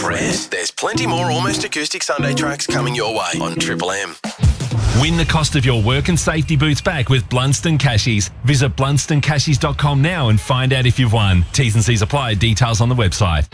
Fred. There's plenty more Almost Acoustic Sunday tracks coming your way on Triple M. Win the cost of your work and safety boots back with Blunston Cashies. Visit blunstoncashies.com now and find out if you've won. T's and C's apply. Details on the website.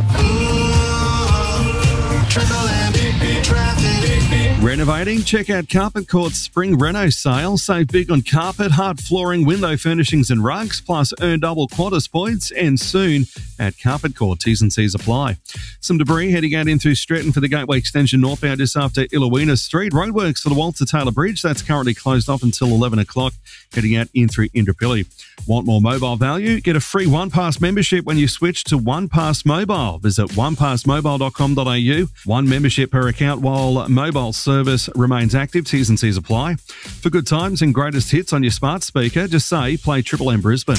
Renovating? Check out Carpet Court's Spring Reno sale. Save big on carpet, hard flooring, window furnishings and rugs, plus earn double Qantas points, and soon at Carpet Court. T's and C's apply. Some debris heading out in through Stretton for the Gateway Extension northbound just after Illawina Street. Roadworks for the Walter Taylor Bridge. That's currently closed off until 11 o'clock, heading out in through Indooroopilly. Want more mobile value? Get a free OnePass membership when you switch to OnePass Mobile. Visit onepassmobile.com.au. One membership per account while mobile service remains active. T's and C's apply. For good times and greatest hits on your smart speaker, just say play Triple M Brisbane.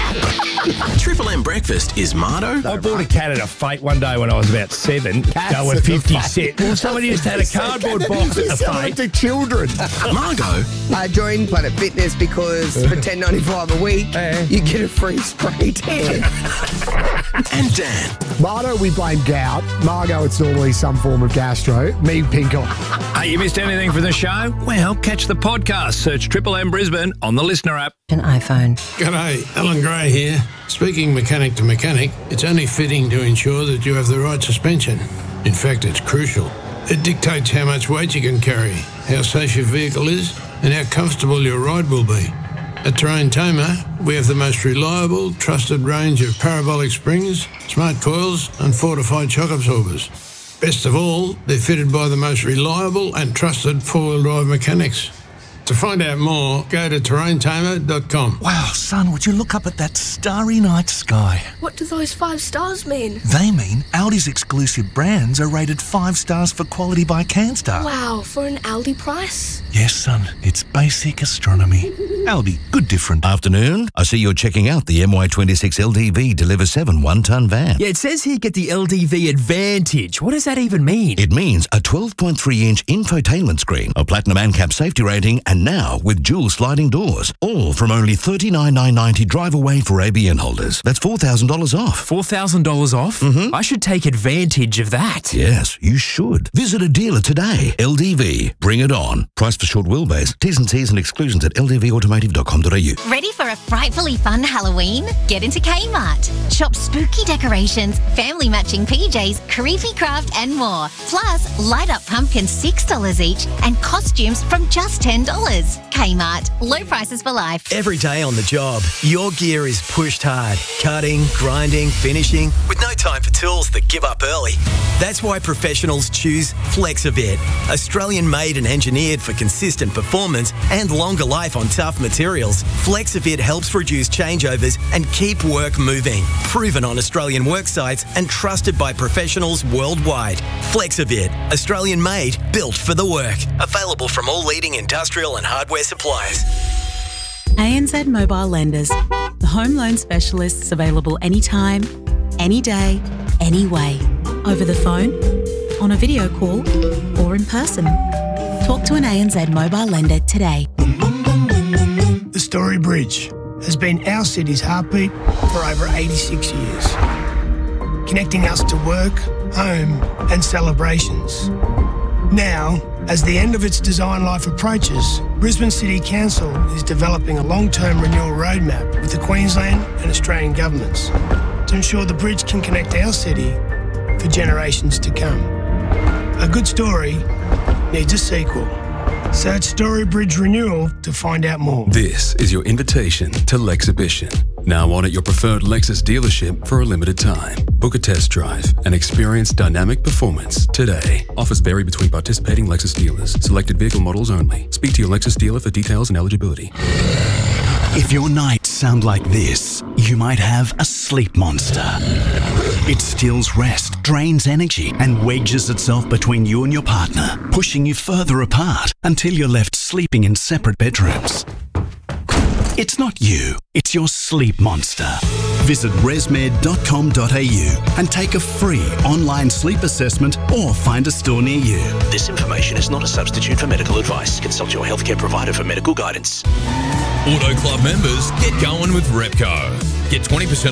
Triple M Breakfast is Mardo. I bought a cat at a fate one day when I was about 7. They were 50 cents. Well, somebody just had a cardboard box at the fate. To children. Margot. I joined Planet Fitness because for $10.95 a week, you get a free spray tan. And Dan. Mardo, we blame gout. Margot, it's normally some form of gastro. Me, pink eye. Hey, you missed anything from the show? Well, catch the podcast. Search Triple M Brisbane on the Listener app. An iPhone. G'day, Alan Gray here. Speaking mechanic to mechanic, it's only fitting to ensure that you have the right suspension. In fact, it's crucial. It dictates how much weight you can carry, how safe your vehicle is, and how comfortable your ride will be. At Terrain Tamer, we have the most reliable, trusted range of parabolic springs, smart coils, and fortified shock absorbers. Best of all, they're fitted by the most reliable and trusted four-wheel drive mechanics. To find out more, go to terraintamer.com. Wow, son, would you look up at that starry night sky? What do those 5 stars mean? They mean Aldi's exclusive brands are rated 5 stars for quality by CanStar. Wow, for an Aldi price? Yes, son, it's basic astronomy. Aldi, good different. Afternoon, I see you're checking out the MY26 LDV Deliver 7 one-ton van. Yeah, it says here get the LDV Advantage. What does that even mean? It means a 12.3-inch infotainment screen, a platinum ANCAP safety rating, and now with dual sliding doors. All from only $39,990 drive away for ABN holders. That's $4,000 off. $4,000 off? Mm-hmm. I should take advantage of that. Yes, you should. Visit a dealer today. LDV. Bring it on. Price for short wheelbase. T's and C's and exclusions at ldvautomotive.com.au. Ready for a frightfully fun Halloween? Get into Kmart. Shop spooky decorations, family matching PJs, creepy craft and more. Plus, light up pumpkins $6 each and costumes from just $10. Kmart. Low prices for life. Every day on the job, your gear is pushed hard. Cutting, grinding, finishing, with no time for tools that give up early. That's why professionals choose Flexivit. Australian made and engineered for consistent performance and longer life on tough materials. Flexivit helps reduce changeovers and keep work moving. Proven on Australian work sites and trusted by professionals worldwide. Flexivit. Australian made, built for the work. Available from all leading industrial and hardware suppliers. ANZ Mobile Lenders, the home loan specialists available anytime, any day, any way. Over the phone, on a video call, or in person. Talk to an ANZ Mobile Lender today. The Story Bridge has been our city's heartbeat for over 86 years, connecting us to work, home, and celebrations. Now, as the end of its design life approaches, Brisbane City Council is developing a long-term renewal roadmap with the Queensland and Australian governments to ensure the bridge can connect our city for generations to come. A good story needs a sequel. Search Story Bridge Renewal to find out more. This is your invitation to Lexhibition. Now on at your preferred Lexus dealership for a limited time. Book a test drive and experience dynamic performance today. Offers vary between participating Lexus dealers. Selected vehicle models only. Speak to your Lexus dealer for details and eligibility. If your nights sound like this, you might have a sleep monster. It steals rest, drains energy, and wedges itself between you and your partner, pushing you further apart until you're left sleeping in separate bedrooms. It's not you, it's your sleep monster. Visit resmed.com.au and take a free online sleep assessment or find a store near you. This information is not a substitute for medical advice. Consult your healthcare provider for medical guidance. Auto Club members, get going with Repco. Get 20%